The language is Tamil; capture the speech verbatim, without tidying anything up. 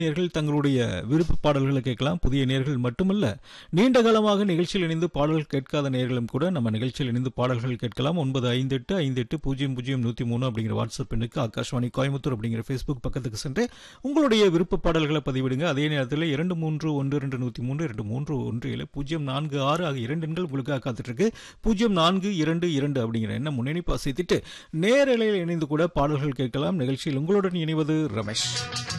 நேயர்கள் தங்களுடைய விருப்ப பாடல்களை கேட்கலாம். புதிய நேயர்கள் மட்டுமல்ல, நீண்ட காலமாக நிகழ்ச்சியில் இணைந்து பாடல்கள் கேட்காத நேயர்களும் கூட நம்ம நிகழ்ச்சியில் இணைந்து பாடல்கள் கேட்கலாம். ஒன்பது ஐந்து எட்டு ஐந்து எட்டு பூஜ்ஜியம் பூஜ்ஜியம் நூற்றி மூணு அப்படிங்கிற வாட்ஸ்அப் எண்ணுக்கு, ஆகாஷ்வாணி கோயம்புத்தூர் அப்படிங்கிற ஃபேஸ்புக் பக்கத்துக்கு சென்று உங்களுடைய விருப்ப பாடல்களை பதிவிடுங்க. அதே நேரத்தில் இரண்டு மூன்று ஒன்று ரெண்டு நூற்றி மூன்று இரண்டு மூன்று ஒன்று ஏழு பூஜ்ஜியம் நான்கு ஆறு ஆகிய இரண்டு எண்கள் உங்களுக்காக காத்துட்டு இருக்கு. பூஜ்ஜியம் நான்கு இரண்டு இரண்டு அப்படிங்கிற எண்ணம் முன்னணிப்பா சேர்த்துட்டு நேரலையில் இணைந்து கூட பாடல்கள் கேட்கலாம். நிகழ்ச்சியில் உங்களுடன் இணைவது ரமேஷ்.